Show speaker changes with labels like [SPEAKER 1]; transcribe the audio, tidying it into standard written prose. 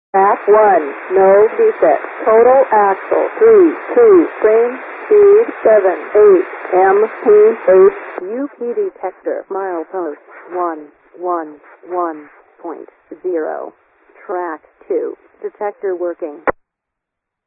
[SPEAKER 1] Track 1, no defect. Total axle 3, 2, frame, speed 7, 8, MPH. UP detector, milepost 111.0. Track 2, detector working.